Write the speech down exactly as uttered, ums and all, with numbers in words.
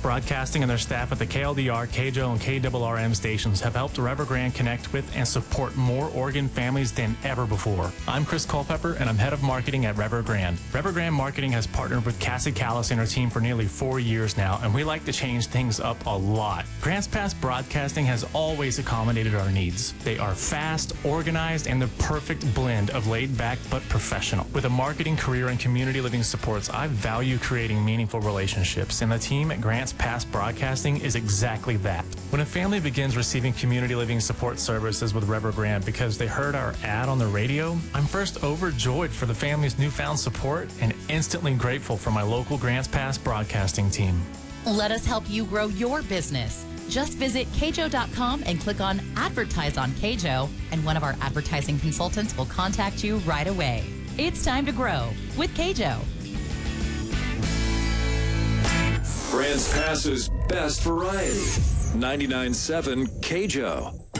Broadcasting and their staff at the K L D R, K J O, and K R R M stations have helped Rever Grand connect with and support more Oregon families than ever before. I'm Chris Culpepper, and I'm head of marketing at Rever Grand. Rever Grand Marketing has partnered with Cassie Callis and her team for nearly four years now, and we like to change things up a lot. Grants Pass Broadcasting has always accommodated our needs. They are fast, organized, and the perfect blend of laid back but professional. With a marketing career and community living supports, I value creating meaningful relationships, and the team at Grants Pass Broadcasting is exactly that. When a family begins receiving community living support services with Rever Grand because they heard our ad on the radio, I'm first overjoyed for the family's newfound support and instantly grateful for my local Grants Pass Broadcasting team. Let us help you grow your business. Just visit K J O dot com and click on Advertise on K J O, and one of our advertising consultants will contact you right away. It's time to grow with K J O. Grants Pass's best variety. ninety-nine point seven K J O.